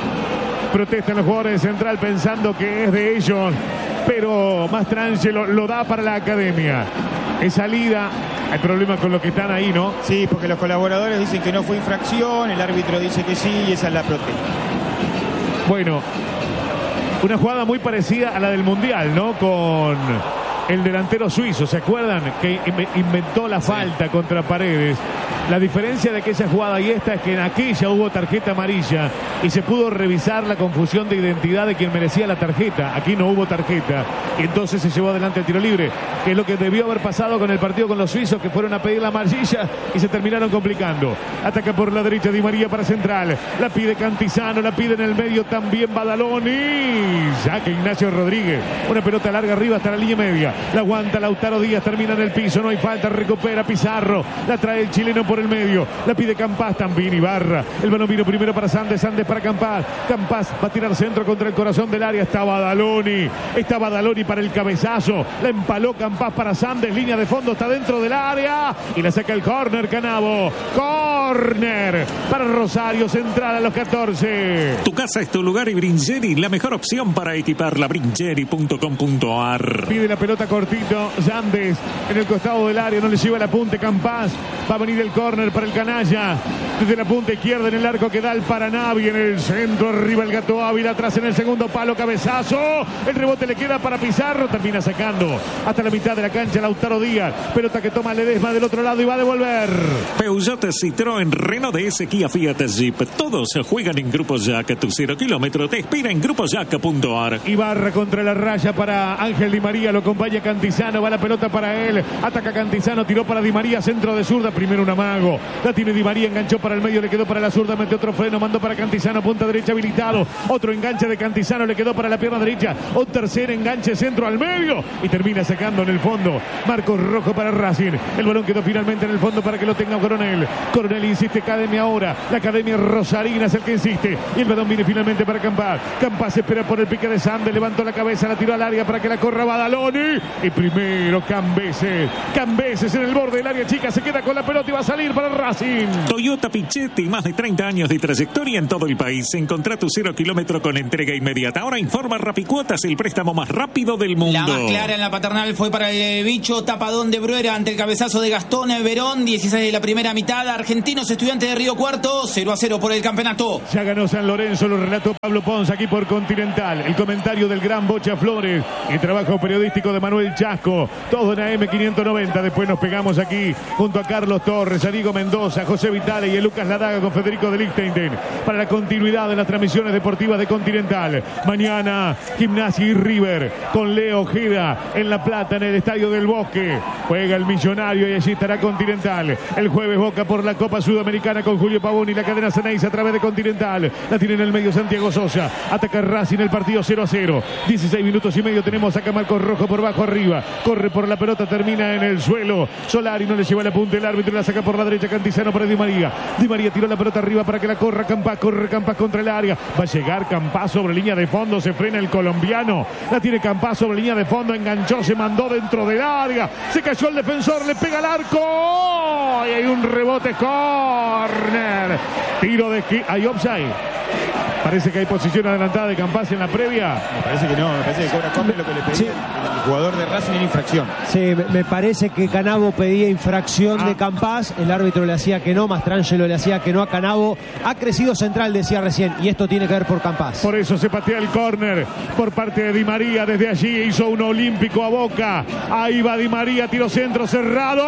Protestan los jugadores de Central pensando que es de ellos, pero Mastrangelo lo da para la academia. Es salida. Hay problemas con los que están ahí, ¿no? Sí, porque los colaboradores dicen que no fue infracción, el árbitro dice que sí y esa es la protesta. Bueno, una jugada muy parecida a la del Mundial, ¿no? Con el delantero suizo, ¿se acuerdan? Que inventó la falta sí. contra Paredes. La diferencia de aquella jugada y esta es que en aquella hubo tarjeta amarilla y se pudo revisar la confusión de identidad de quien merecía la tarjeta. Aquí no hubo tarjeta y entonces se llevó adelante el tiro libre, que es lo que debió haber pasado con el partido con los suizos, que fueron a pedir la amarilla y se terminaron complicando. Ataca por la derecha Di María para Central, la pide Cantizano, la pide en el medio también Badaloni, saca Ignacio Rodríguez, una pelota larga arriba hasta la línea media, la aguanta Lautaro Díaz, termina en el piso, no hay falta, recupera Pizarro, la trae el chileno por el medio, la pide Campas también Ibarra, el balón vino primero para Sandes, Sandes para Campas, Campas va a tirar centro contra el corazón del área, está Badaloni, está Badaloni para el cabezazo, la empaló Campas para Sandes, línea de fondo, está dentro del área y la saca el córner Canavo, córner para Rosario Central a los catorce. Tu casa es tu lugar y Bringeri, la mejor opción para equiparla, bringeri punto com punto ar. Pide la pelota cortito, Sandes en el costado del área, no le lleva el apunte Campas, va a venir el córner para el canalla. Desde la punta izquierda en el arco queda el Paranavi. En el centro arriba el Gato Ávila. Atrás en el segundo palo, cabezazo. El rebote le queda para Pizarro. Termina sacando hasta la mitad de la cancha Lautaro Díaz. Pelota que toma Ledesma del otro lado y va a devolver. Peugeot, Citroën, Renault D S, Kia, Fiat, Jeep. Todos juegan en Grupo Jack. Tu cero kilómetro te espera en grupo jack punto a r. Ibarra contra la raya para Ángel Di María. Lo acompaña Cantizano. Va la pelota para él. Ataca Cantizano. Tiró para Di María. Centro de zurda. Primero un amago. La tiene Di María. Enganchó para el medio. Le quedó para la zurda. Metió otro freno. Mandó para Cantizano. Punta derecha habilitado. Otro enganche de Cantizano. Le quedó para la pierna derecha. Un tercer enganche. Centro al medio. Y termina sacando en el fondo. Marcos Rojo para Racing. El balón quedó finalmente en el fondo para que lo tenga Coronel. Coronel insiste. Academia ahora. La Academia Rosarina es el que insiste. Y el balón viene finalmente para Campas. Campas espera por el pique de Sande. Levantó la cabeza. La tiró al área para que la corra Badaloni. Y primero Cambeses. Cambeses en el borde del área chica. Se queda con la pelota y va a salir para Racing. Toyota Pichetti, más de treinta años de trayectoria en todo el país. Encontrá tu cero kilómetro con entrega inmediata. Ahora informa Rapicuotas, el préstamo más rápido del mundo. La más clara en la paternal fue para el bicho tapadón de Bruera ante el cabezazo de Gastón Verón. dieciséis de la primera mitad. Argentinos Estudiantes de Río Cuarto. cero a cero por el campeonato. Ya ganó San Lorenzo, lo relató Pablo Pons aquí por Continental. El comentario del gran Bocha Flores y el trabajo periodístico de Manuel Chasco. Todo en A M quinientos noventa. Después nos pegamos aquí junto a Carlos Torres, a Diego Mendoza, José Vitale y a Lucas Ladaga con Federico de Lichtenstein para la continuidad de las transmisiones deportivas de Continental. Mañana Gimnasia y River con Leo Ojeda en La Plata, en el Estadio del Bosque. Juega el Millonario y allí estará Continental. El jueves Boca por la Copa Sudamericana con Julio Pavón y la cadena Ceneice a través de Continental. La tiene en el medio Santiago Sosa. Ataca Racing el partido cero a cero. dieciséis minutos y medio tenemos acá Marcos Rojo por bajo arriba. Corre por la pelota, termina en el suelo. Solari no le lleva la punta, el árbitro la saca por la derecha. Cantizano para Di María. Di María tiró la pelota arriba para que la corra Campas. Corre Campas contra el área. Va a llegar Campas sobre línea de fondo. Se frena el colombiano. La tiene Campas sobre línea de fondo. Enganchó, se mandó dentro del área. Se cayó el defensor, le pega al arco. Y hay un rebote, corner. Tiro de esquina. Hay offside. Parece que hay posición adelantada de Campas en la previa. Me parece que no, me parece que cobra córner lo que le pedía sí. el jugador de Racing en infracción. Sí, me parece que Canavo pedía infracción ah. de Campas, el árbitro le hacía que no, Mastrangelo le hacía que no a Canavo. Ha crecido central, decía recién, y esto tiene que ver por Campas. Por eso se patea el córner por parte de Di María. Desde allí hizo un olímpico a Boca. Ahí va Di María, tiro centro cerrado.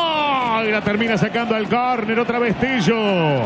Y la termina sacando al córner, otra vez Tillo.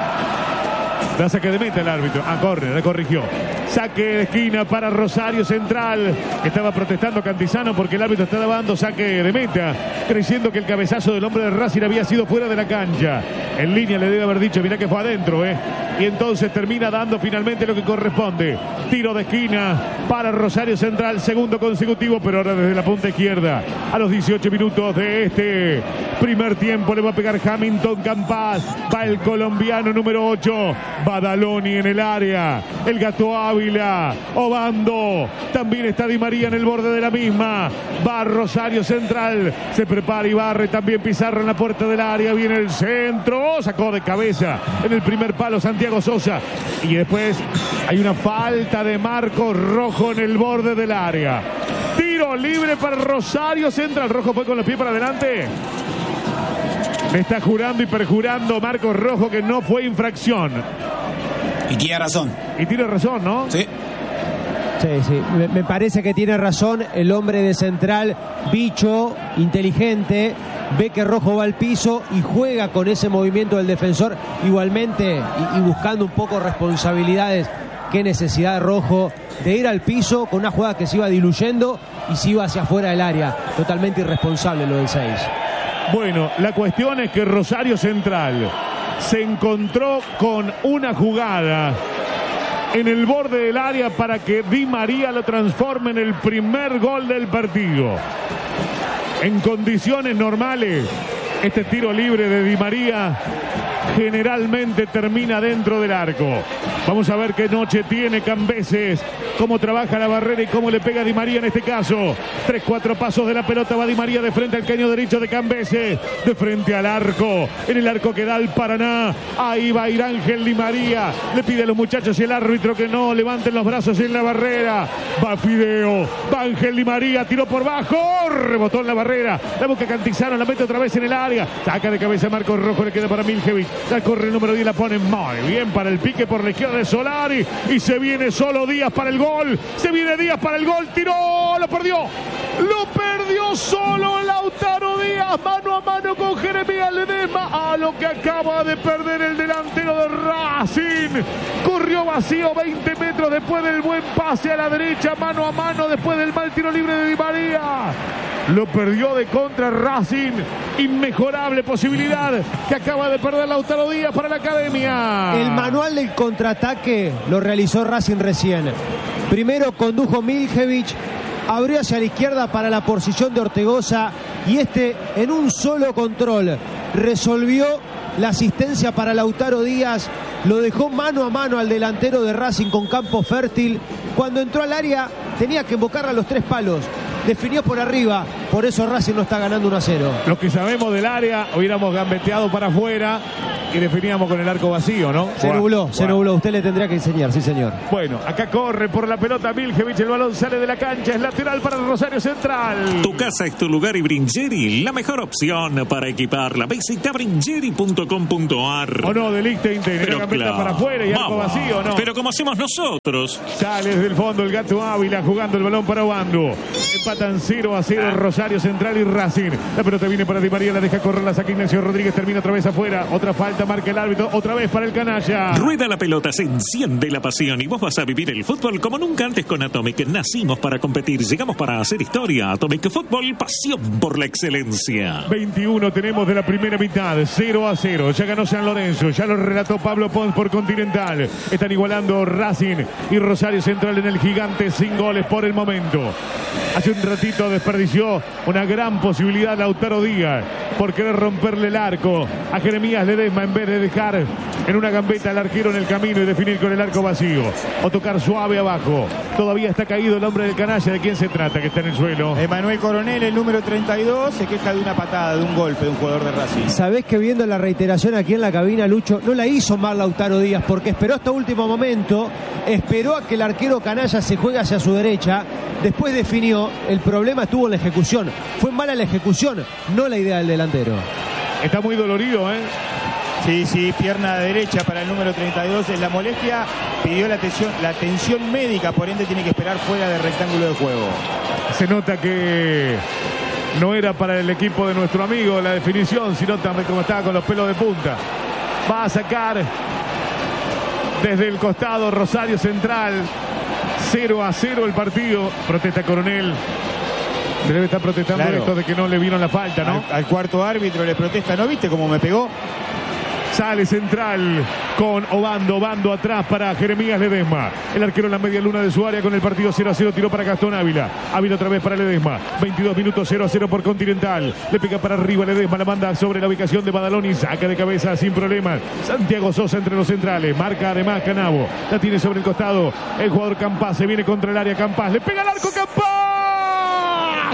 La saque de meta el árbitro. Ah, córner, le corrigió. Saque de esquina para Rosario Central. Estaba protestando Cantizano porque el árbitro estaba dando saque de meta, creyendo que el cabezazo del hombre de Racing había sido fuera de la cancha. En línea le debe haber dicho, mirá que fue adentro, ¿eh? Y entonces termina dando finalmente lo que corresponde. Tiro de esquina para Rosario Central, segundo consecutivo, pero ahora desde la punta izquierda. A los dieciocho minutos de este primer tiempo le va a pegar Hamilton Campas. Va el colombiano número ocho. Badaloni en el área. El Gato Ávila. Obando. También está Di María en el borde de la misma. Va Rosario Central. Se prepara y barre también Pizarro en la puerta del área. Viene el centro. Sacó de cabeza en el primer palo Santiago Sosa. Y después hay una falta de Marcos Rojo en el borde del área. Tiro libre para Rosario Central. Rojo fue con los pies para adelante. Me está jurando y perjurando Marcos Rojo que no fue infracción. Y tiene razón. Y tiene razón, ¿no? Sí. Sí, sí. Me, me parece que tiene razón el hombre de Central, bicho, inteligente. Ve que Rojo va al piso y juega con ese movimiento del defensor igualmente y, y buscando un poco responsabilidades. Qué necesidad de Rojo de ir al piso con una jugada que se iba diluyendo y se iba hacia afuera del área. Totalmente irresponsable lo del seis. Bueno, la cuestión es que Rosario Central se encontró con una jugada en el borde del área para que Di María lo transforme en el primer gol del partido. En condiciones normales, este tiro libre de Di María generalmente termina dentro del arco. Vamos a ver qué noche tiene Cambeses, cómo trabaja la barrera y cómo le pega Di María en este caso. Tres, cuatro pasos de la pelota, va Di María de frente al caño derecho de Cambeses, de frente al arco, en el arco que da el Paraná. Ahí va a ir Ángel Di María, le pide a los muchachos y el árbitro que no levanten los brazos en la barrera. Va Fideo, va Ángel Di María, tiró por bajo, rebotó en la barrera, la busca Cantizano, la mete otra vez en el área, saca de cabeza Marcos Rojo, le queda para Miljevic, la corre el número diez, la pone muy bien para el pique por la izquierda de Solari, y se viene solo Díaz para el gol, se viene Díaz para el gol, tiró, lo perdió, lo perdió solo Lautaro Díaz, mano a mano con Jeremías Ledesma, a lo que acaba de perder el delantero de Racing, corrió vacío veinte metros después del buen pase a la derecha, mano a mano después del mal tiro libre de Di María, lo perdió de contra Racing, inmejorable posibilidad que acaba de perder Lautaro Díaz para la academia. El manual del contraataque lo realizó Racing recién. Primero condujo Miljevic, abrió hacia la izquierda para la posición de Ortegoza y este en un solo control resolvió la asistencia para Lautaro Díaz, lo dejó mano a mano al delantero de Racing con campo fértil. Cuando entró al área tenía que invocar a los tres palos, definió por arriba, por eso Racing no está ganando uno a cero. Los que sabemos del área hubiéramos gambeteado para afuera y definíamos con el arco vacío, ¿no? Se nubló, wow. se nubló, usted le tendría que enseñar, sí señor. Bueno, acá corre por la pelota Miljevic, el balón sale de la cancha, es lateral para Rosario Central. Tu casa es tu lugar y Bringeri, la mejor opción para equiparla. Visita bringeri punto com punto ar. O no, de Liechtenstein, era gambeta claro. para afuera y arco vacío, ¿no? Pero como hacemos nosotros. Sale desde el fondo el Gato Ávila jugando el balón para Obando. Empatan cero a cero Rosario Central y Racing. La pelota viene para Di María, la deja correr, la saca Ignacio Rodríguez, termina otra vez afuera. Otra falta, marca el árbitro, otra vez para el canalla. Rueda la pelota, se enciende la pasión y vos vas a vivir el fútbol como nunca antes con Atomic. Nacimos para competir, llegamos para hacer historia. Atomic Fútbol, pasión por la excelencia. veintiuno tenemos de la primera mitad, cero a cero. Ya ganó San Lorenzo, ya lo relató Pablo Pons por Continental. Están igualando Racing y Rosario Central en el gigante sin goles por el momento. Hace un ratito desperdició una gran posibilidad Lautaro Díaz por querer romperle el arco a Jeremías Ledesma en vez de dejar en una gambeta al arquero en el camino y definir con el arco vacío o tocar suave abajo. Todavía está caído el hombre del canalla. ¿De quién se trata que está en el suelo? Emanuel Coronel, el número treinta y dos, se queja de una patada, de un golpe de un jugador de Racing. Sabés que viendo la reiteración aquí en la cabina, Lucho, no la hizo mal Lautaro Díaz porque esperó hasta último momento, esperó a que el arquero canalla se juegue hacia su derecha, después definió. El problema estuvo en la ejecución, fue mala la ejecución, no la idea del delantero. Está muy dolorido, ¿eh? Sí, sí, pierna derecha para el número treinta y dos es la molestia, pidió la atención, la atención médica, por ende tiene que esperar fuera del rectángulo de juego. Se nota que no era para el equipo de nuestro amigo la definición, sino también como estaba con los pelos de punta. Va a sacar desde el costado Rosario Central, cero a cero el partido. Protesta Coronel. Debe estar protestando claro. esto de que no le vieron la falta, ¿no? Al, al cuarto árbitro le protesta, ¿no viste cómo me pegó? Sale Central con Obando, Obando atrás para Jeremías Ledesma. El arquero en la media luna de su área con el partido cero a cero, tiró para Gastón Ávila. Ávila otra vez para Ledesma. veintidós minutos, cero a cero por Continental. Le pega para arriba Ledesma, la manda sobre la ubicación de Badaloni, saca de cabeza sin problemas. Santiago Sosa entre los centrales, marca además Canavo. La tiene sobre el costado el jugador Campás, se viene contra el área Campás. Le pega al arco Campás.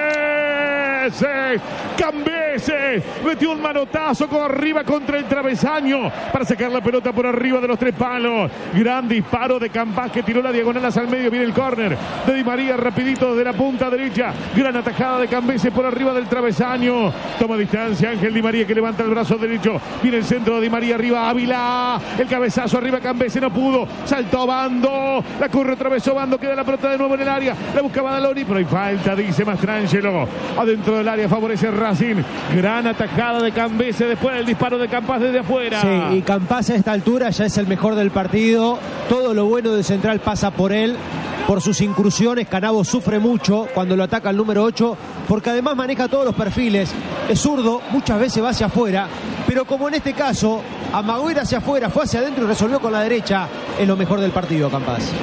Cambeses, Cambeses metió un manotazo con arriba contra el travesaño para sacar la pelota por arriba de los tres palos. Gran disparo de Campás que tiró la diagonal hacia el medio. Viene el córner de Di María rapidito desde la punta derecha. Gran atajada de Cambeses por arriba del travesaño. Toma distancia Ángel Di María que levanta el brazo derecho. Viene el centro de Di María arriba Ávila. El cabezazo arriba Cambeses no pudo. Saltó Obando. La corre otra vez Obando. Queda la pelota de nuevo en el área. La busca Badaloni pero hay falta, dice Mastrangelo. Adentro del área favorece Racing. Gran atajada de Cambeses después del disparo de Campás desde afuera. Sí, y Campás a esta altura ya es el mejor del partido. Todo lo bueno de Central pasa por él, por sus incursiones. Canavo sufre mucho cuando lo ataca el número ocho, porque además maneja todos los perfiles. Es zurdo, muchas veces va hacia afuera, pero como en este caso, amagó ir hacia afuera, fue hacia adentro y resolvió con la derecha. Es lo mejor del partido, Campás.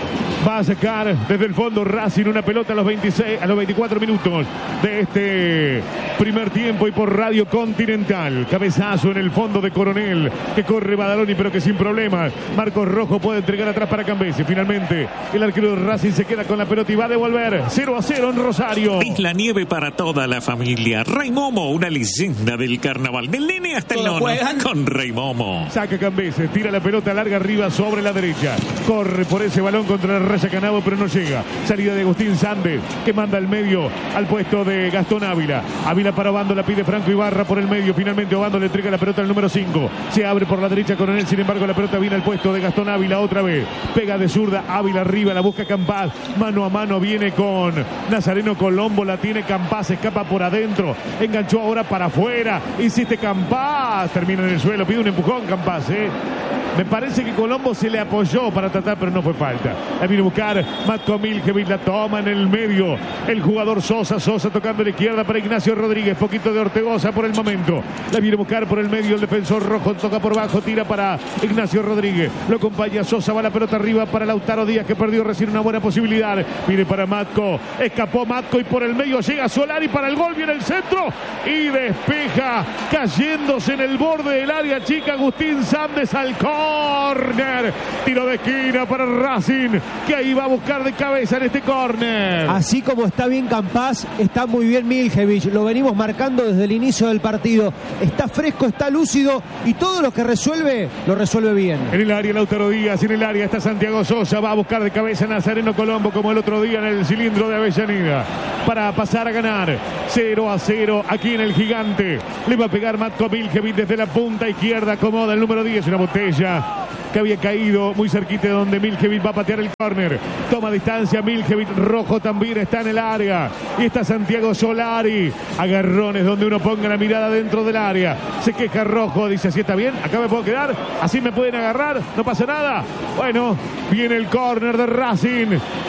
Va a sacar desde el fondo Racing una pelota a los veintiséis, a los veinticuatro minutos de este primer tiempo y por Radio Continental. Cabezazo en el fondo de Coronel, que corre Badaloni pero que sin problemas. Marcos Rojo puede entregar atrás para Cambese. Finalmente el arquero de Racing se queda con la pelota y va a devolver. cero a cero en Rosario. Es la nieve para toda la familia. Rey Momo, una leyenda del carnaval. Del nene hasta el Todos nono. juegan. Con Rey Momo. Saca Cambese, tira la pelota larga arriba sobre la derecha. Corre por ese balón contra la raya Canavo, pero no llega. Salida de Agustín Sández, que manda al medio al puesto de Gastón Ávila. Ávila para Obando, la pide Franco Ibarra por el medio. Finalmente Obando le entrega la pelota al número cinco. Se abre por la derecha Coronel, sin embargo la pelota viene al puesto de Gastón Ávila otra vez. Pega de zurda, Ávila arriba, la busca Campás. Mano a mano viene con Nazareno Colombo, la tiene Campás, escapa por adentro. Enganchó ahora para afuera. Insiste Campás, termina en el suelo, pide un empujón Campás, ¿eh? Me parece que Colombo se le apoyó para tratar, pero no fue falta. La viene a buscar Matko Miljevic, la toma en el medio. El jugador Sosa, Sosa tocando a la izquierda para Ignacio Rodríguez. Poquito de Ortegoza por el momento. La viene a buscar por el medio el defensor Rojo, toca por bajo, tira para Ignacio Rodríguez. Lo acompaña Sosa, va la pelota arriba para Lautaro Díaz, que perdió recién una buena posibilidad. Viene para Matko, escapó Matko y por el medio llega Solari para el gol, viene el centro y despeja, cayéndose en el borde del área chica Agustín Sández al córner. Tiro de esquina para Racing, que ahí va a buscar de cabeza en este córner. Así como está bien Campás, está muy bien Miljevic. Lo venimos marcando desde el inicio del partido. Está fresco, está lúcido y todo lo que resuelve, lo resuelve bien. En el área Lautaro Díaz, en el área está Santiago Sosa, va a buscar de cabeza Nazareno Colombo como el otro día en el cilindro de Avellaneda para pasar a ganar cero a cero aquí en el Gigante. Le va a pegar Matko Miljevic desde la punta izquierda, acomoda el número diez, una botella que había caído muy cerquita de donde Miljevic va a patear el córner. Toma distancia Miljevic, Rojo también está en el área y está Santiago Solari. Agarrones donde uno ponga la mirada dentro del área. Se queja Rojo, dice: así está bien, acá me puedo quedar, así me pueden agarrar, no pasa nada. Bueno, viene el córner de Racing.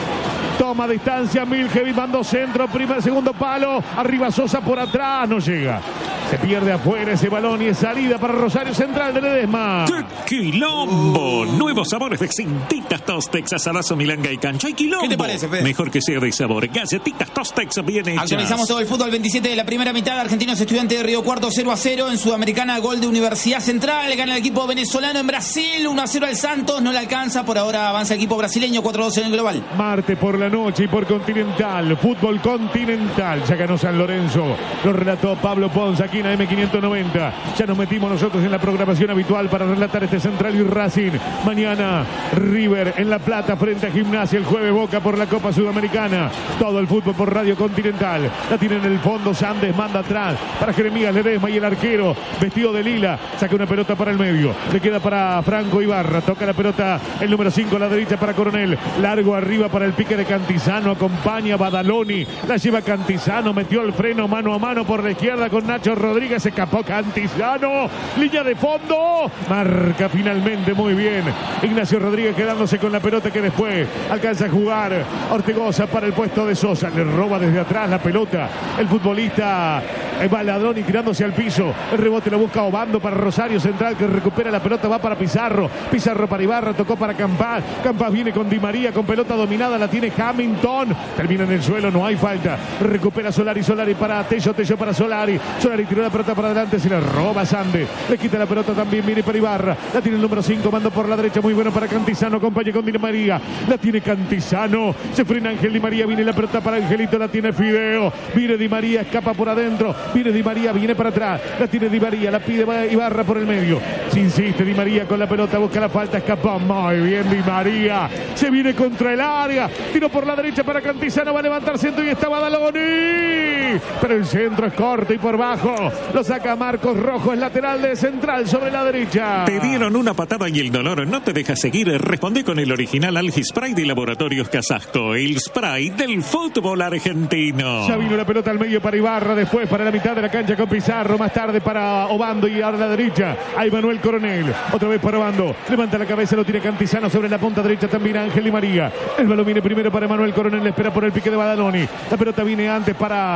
Toma distancia Miljevic, mandó centro, primer, segundo palo, arriba Sosa por atrás, no llega. Se pierde afuera ese balón y es salida para Rosario Central de Ledesma. ¡Qué quilombo! Nuevos sabores de Galletitas Tostex, asadazo, milanga y cancha. ¡Y quilombo! ¿Qué te parece, Fede? Mejor que sea de sabor. Galletitas Tostex bien hechas. Actualizamos todo el fútbol. veintisiete de la primera mitad. Argentinos Estudiantes de Río Cuarto cero a cero. En Sudamericana, gol de Universidad Central. Gana el equipo venezolano en Brasil. uno a cero al Santos. No le alcanza. Por ahora avanza el equipo brasileño. cuatro a dos en el global. Martes por la noche y por Continental. Fútbol Continental. Ya ganó San Lorenzo. Lo relató Pablo Pons aquí en A M quinientos noventa. Ya nos metimos nosotros en la programación habitual para relatar este Central y Racing. Mañana River en La Plata frente a Gimnasia. El jueves Boca por la Copa Sudamericana. Todo el fútbol por Radio Continental. La tiene en el fondo Sandes, manda atrás para Jeremías Ledesma y el arquero vestido de lila saca una pelota para el medio. Le queda para Franco Ibarra. Toca la pelota el número cinco a la derecha para Coronel. Largo arriba para el pique de Cantizano. Acompaña Badaloni. La lleva Cantizano. Metió el freno mano a mano por la izquierda con Nacho Rodríguez. Se escapó Cantizano. Línea de fondo. Marca finalmente muy bien Ignacio Rodríguez, quedándose con la pelota que después alcanza a jugar Ortegoza para el puesto de Sosa. Le roba desde atrás la pelota el futbolista Badaloni, tirándose al piso. El rebote lo busca Obando para Rosario Central, que recupera la pelota, va para Pizarro. Pizarro para Ibarra, tocó para Campás. Campás viene con Di María, con pelota dominada, la tiene Hamilton. Termina en el suelo, no hay falta. Recupera Solari, Solari para Tello, Tello para Solari. Solari tiró la pelota para adelante, se le roba Sande. Le quita la pelota también, viene para Ibarra. La tiene el número cinco, mando por la derecha, muy bueno para Cantizano, acompaña con Di María. La tiene Cantizano, se frena Ángel Di María, viene la pelota para Angelito, la tiene Fideo. Viene Di María, escapa por adentro. Viene Di María, viene para atrás. La tiene Di María, la pide Ibarra por el medio. Se insiste Di María con la pelota, busca la falta, escapa muy bien Di María. Se viene contra el área. Tiro por la derecha para Cantizano, va a levantar centro y está Badaloni. Pero el centro es corto y por bajo. Lo saca Marcos Rojo, es lateral de Central sobre la derecha. Te dieron una patada y el dolor no te deja seguir. Responde con el original Algi Spray de Laboratorios Casasco, el spray del fútbol argentino. Ya vino la pelota al medio para Ibarra, después para la mitad de la cancha con Pizarro, más tarde para Obando y ahora a la derecha. Ahí Manuel Coronel, otra vez para Obando. Levanta la cabeza, lo tiene Cantizano sobre la punta derecha también Ángel Di María. El balón viene primero para Manuel Coronel, le espera por el pique de Badaloni. La pelota viene antes para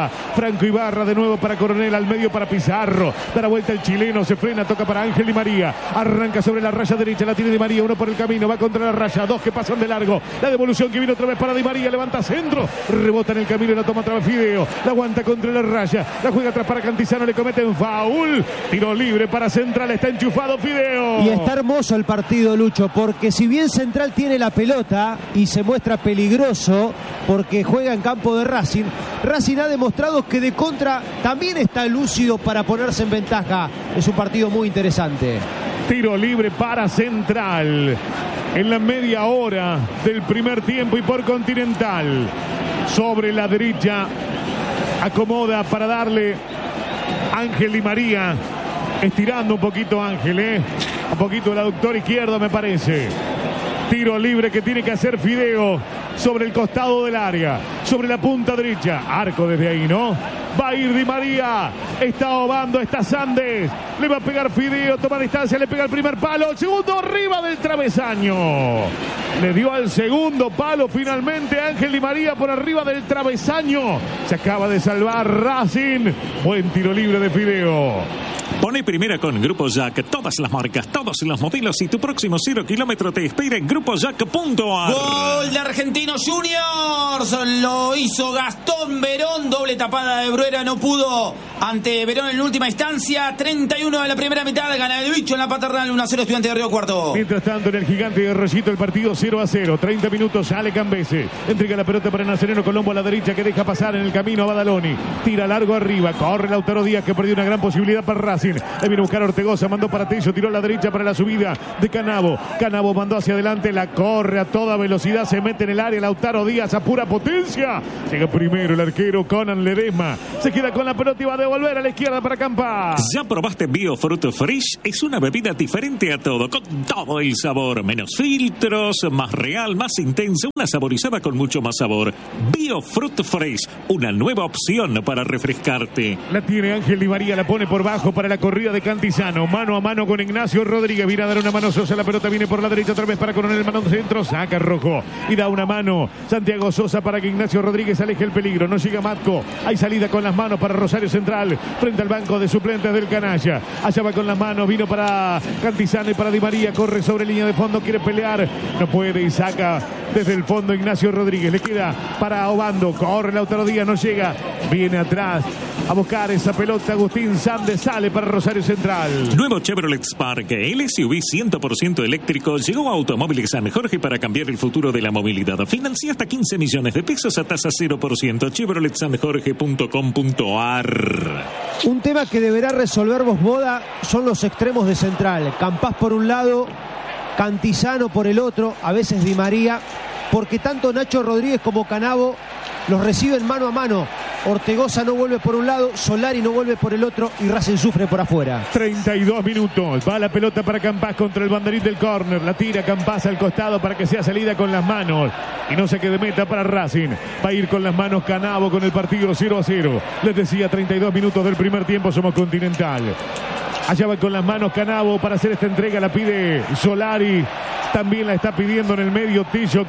Franco Ibarra de nuevo para Coronel, al medio para Pizarro. Da la vuelta el chileno, se frena, toca para Ángel Di María. Arranca sobre la raya derecha, la tiene Di María, uno por el camino, va contra la raya, dos que pasan de largo. La devolución que viene otra vez para Di María, levanta centro, rebota en el camino y la toma otra vez Fideo. La aguanta contra la raya, la juega atrás para Cantizano, le cometen foul. Tiro libre para Central, está enchufado Fideo. Y está hermoso el partido, Lucho, porque si bien Central tiene la pelota y se muestra peligroso porque juega en campo de Racing, Racing ha demostrado que de contra también está lúcido para ponerse en ventaja. Es un partido muy interesante. Tiro libre para Central en la media hora del primer tiempo y por Continental. Sobre la derecha acomoda para darle Ángel Di María, estirando un poquito Ángel, ¿eh? un poquito el aductor izquierdo me parece. Tiro libre que tiene que hacer Fideo sobre el costado del área, sobre la punta derecha. Arco desde ahí, ¿no? Va a ir Di María, está Obando, está Sandes, le va a pegar Fideo, toma distancia, le pega el primer palo, el segundo arriba del travesaño. Le dio al segundo palo finalmente Ángel Di María por arriba del travesaño. Se acaba de salvar Racing. Buen tiro libre de Fideo. Pone primera con Grupo Jack, todas las marcas, todos los modelos y tu próximo cero kilómetro te espera en grupo jack punto a r. Gol de Argentinos Juniors, lo hizo Gastón Verón, doble tapada de Bruera, no pudo ante Verón en última instancia. Treinta y uno de la primera mitad, gana el bicho en la paternal, uno a cero Estudiante de Río Cuarto. Mientras tanto en el Gigante de Rollito el partido cero a cero, treinta minutos, sale Cambese, entrega la pelota para Nazareno Colombo a la derecha que deja pasar en el camino a Badaloni, tira largo arriba, corre Lautaro Díaz que perdió una gran posibilidad para Racing. Le viene a buscar Ortegoza, mandó para Tello, tiró a la derecha para la subida de Canavo. Canavo mandó hacia adelante, la corre a toda velocidad, se mete en el área Lautaro Díaz a pura potencia. Llega primero el arquero Conan Ledesma. Se queda con la pelota y va a devolver a la izquierda para Campa. ¿Ya probaste Biofruit Fresh? Es una bebida diferente a todo, con todo el sabor. Menos filtros, más real, más intensa, una saborizada con mucho más sabor. Biofruit Fresh, una nueva opción para refrescarte. La tiene Ángel Di María, la pone por bajo para la corrida de Cantizano, mano a mano con Ignacio Rodríguez, viene a dar una mano Sosa, la pelota viene por la derecha otra vez para Coronel, mano centro, saca Rojo y da una mano Santiago Sosa para que Ignacio Rodríguez aleje el peligro, no llega Matco, hay salida con las manos para Rosario Central, frente al banco de suplentes del Canalla, allá va con las manos, vino para Cantizano y para Di María, corre sobre línea de fondo, quiere pelear, no puede y saca desde el fondo Ignacio Rodríguez, le queda para Obando, corre Lautaro Díaz, no llega, viene atrás a buscar esa pelota Agustín Sandes, sale para Rosario Central. Nuevo Chevrolet Spark, el S U V cien por ciento eléctrico, llegó a Automóviles San Jorge para cambiar el futuro de la movilidad. Financia hasta quince millones de pesos a tasa cero por ciento. chevrolet san jorge punto com punto a r. Un tema que deberá resolver Vosboda son los extremos de Central. Campás por un lado, Cantizano por el otro, a veces Di María, porque tanto Nacho Rodríguez como Canavo los reciben mano a mano. Ortegoza no vuelve por un lado, Solari no vuelve por el otro y Racing sufre por afuera. treinta y dos minutos, va la pelota para Campás contra el banderín del córner, la tira Campás al costado para que sea salida con las manos y no se quede meta para Racing. Va a ir con las manos Canavo con el partido cero a cero. Les decía, treinta y dos minutos del primer tiempo, somos Continental. Allá va con las manos Canavo para hacer esta entrega, la pide Solari, también la está pidiendo en el medio Tillo.